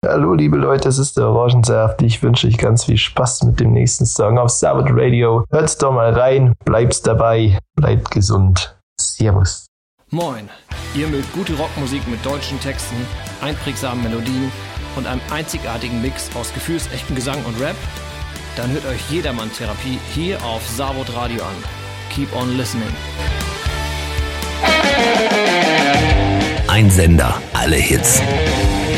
Hallo liebe Leute, es ist der Orangensaft. Ich wünsche euch ganz viel Spaß mit dem nächsten Song auf Sabbath Radio. Hört doch mal rein, bleibt dabei, bleibt gesund. Servus. Moin, ihr mögt gute Rockmusik mit deutschen Texten, einprägsamen Melodien und einem einzigartigen Mix aus gefühlsechtem Gesang und Rap? Dann hört euch Jedermann-Therapie hier auf Sabbath Radio an. Keep on listening. Ein Sender, alle Hits.